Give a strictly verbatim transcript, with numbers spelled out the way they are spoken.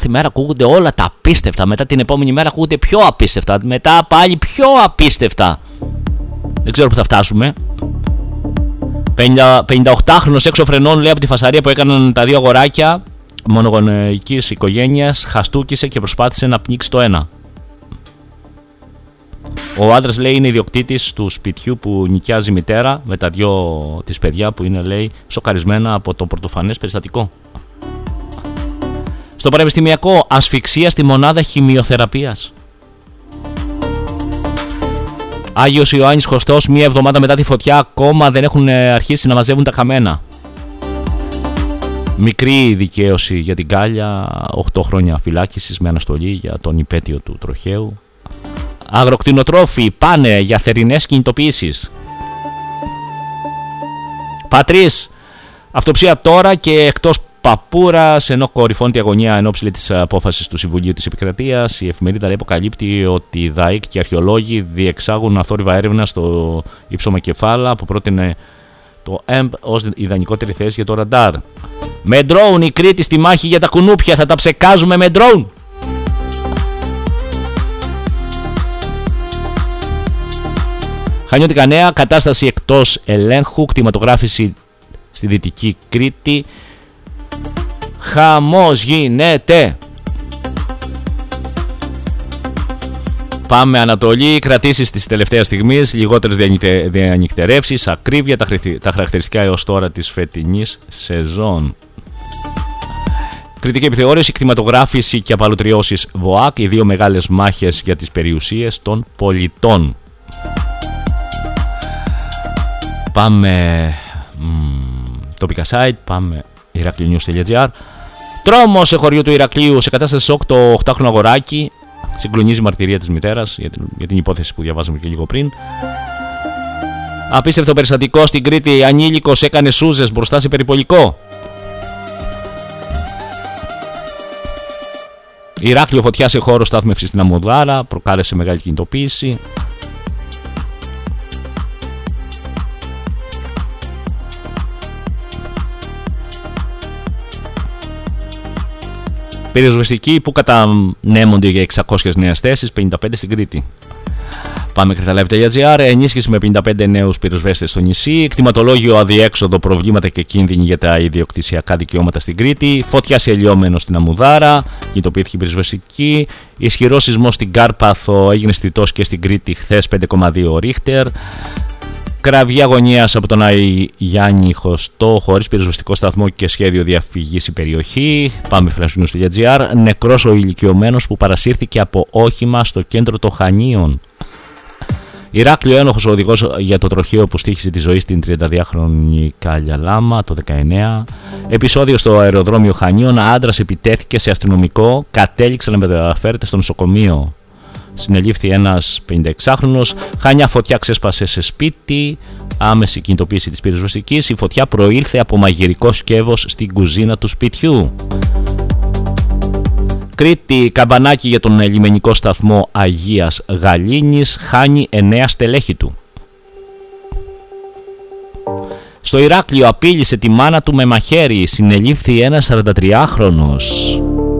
κάθε μέρα ακούγονται όλα τα απίστευτα. Μετά την επόμενη μέρα ακούγονται πιο απίστευτα. Μετά πάλι πιο απίστευτα. Δεν ξέρω που θα φτάσουμε. πενηνταοκτάχρονος έξω φρενών, λέει, από τη φασαρία που έκαναν τα δύο αγοράκια μονογονεϊκής οικογένειας, χαστούκησε και προσπάθησε να πνίξει το ένα. Ο άντρας, λέει, είναι ιδιοκτήτης του σπιτιού που νοικιάζει η μητέρα με τα δυο της παιδιά που είναι, λέει, σοκαρισμένα από το πρωτοφανές περιστατικό. Στο πανεπιστημιακό, ασφυξία στη μονάδα χημειοθεραπείας. Άγιος Ιωάννης Χωστός, μία εβδομάδα μετά τη φωτιά ακόμα δεν έχουν αρχίσει να μαζεύουν τα καμένα. Μικρή δικαίωση για την Κάλια, οκτώ χρόνια φυλάκισης με αναστολή για τον υπέτειο του τροχαίου. Αγροκτηνοτρόφοι πάνε για θερινές κινητοποιήσεις. Πατρίς, αυτοψία τώρα και εκτός Παπούρας, ενώ κορυφώνει τη αγωνία εν ώψη της απόφασης του Συμβουλίου της Επικρατείας. Η εφημερίδα, λέει, αποκαλύπτει ότι οι ΔΑΙΚ και οι αρχαιολόγοι διεξάγουν αθόρυβα έρευνα στο ύψωμα κεφάλα που πρότεινε το ΕΜΠ ως ιδανικότερη θέση για το ραντάρ. Με ντρόουν η Κρήτη στη μάχη για τα κουνούπια, θα τα ψεκάζουμε με ντρόουν. Χανιώτικα νέα, κατάσταση εκτός ελέγχου, κτηματογράφηση στη Δυτική Κρήτη. Χαμός γίνεται. Πάμε Ανατολή, κρατήσεις της τελευταίας στιγμής, λιγότερες διανυκτερεύσεις, ακρίβεια, τα, χρη... τα χαρακτηριστικά έως τώρα της φετινής σεζόν. Κριτική επιθεώρηση, κτηματογράφηση και απαλωτριώσεις ΒΟΑΚ, οι δύο μεγάλες μάχες για τις περιουσίες των πολιτών. Πάμε μ, τοπικά site, πάμε ηρακλειονιούς τελεία τζι άρ. Τρόμος σε χωριό του Ηρακλείου, σε κατάσταση σοκ το οκτάχρονο αγοράκι. Συγκλονίζει η μαρτυρία της μητέρας για την, για την υπόθεση που διαβάζαμε και λίγο πριν. Απίστευτο περιστατικό στην Κρήτη, ανήλικος έκανε σούζες μπροστά σε περιπολικό. Ηράκλειο, φωτιά σε χώρο στάθμευσης στην Αμμουδάρα, προκάλεσε μεγάλη κινητοποίηση. Πυροσβεστικοί που κατανέμονται για εξακόσιες νέες θέσεις, πενήντα πέντε στην Κρήτη. Πάμε κρήταλιβ τελεία τζι άρ, ενίσχυση με πενήντα πέντε νέους πυροσβέστες στο νησί, εκτιματολόγιο αδιέξοδο, προβλήματα και κίνδυνοι για τα ιδιοκτησιακά δικαιώματα στην Κρήτη, φωτιά σε ελιόμενο στην Αμμουδάρα, κινητοποιήθηκε πυροσβεστική, ισχυρό σεισμό στην Κάρπαθο, έγινε αισθητός και στην Κρήτη χθες πέντε κόμμα δύο ρίχτερ. Κραυγή αγωνίας από τον Άι Γιάννη Χωστό, χωρίς πυροσβεστικό σταθμό και σχέδιο διαφυγής η περιοχή. Πάμε φρανσινούς τελεία τζι άρ. Νεκρός ο ηλικιωμένος που παρασύρθηκε από όχημα στο κέντρο των Χανίων. Ηράκλειο, ένοχος ο οδηγός για το τροχαίο που στοίχισε τη ζωή στην τριανταδυάχρονη Κάλια Λάμα το δεκαεννέα. Επεισόδιο στο αεροδρόμιο Χανίων. Άντρας επιτέθηκε σε αστυνομικό, κατέληξε να μεταφέρεται στο νοσοκομείο. Συνελήφθη ένας πενηνταεξάχρονος. Χανιά, φωτιά ξέσπασε σε σπίτι. Άμεση κινητοποίηση της πυροσβεστικής. Η φωτιά προήλθε από μαγειρικό σκεύος στην κουζίνα του σπιτιού. Κρήτη, καμπανάκι για τον λιμενικό σταθμό Αγίας Γαλήνης. Χάνει εννέα στελέχη του. Στο Ηράκλειο απείλησε τη μάνα του με μαχαίρι. Συνελήφθη ένας σαραντατριάχρονος.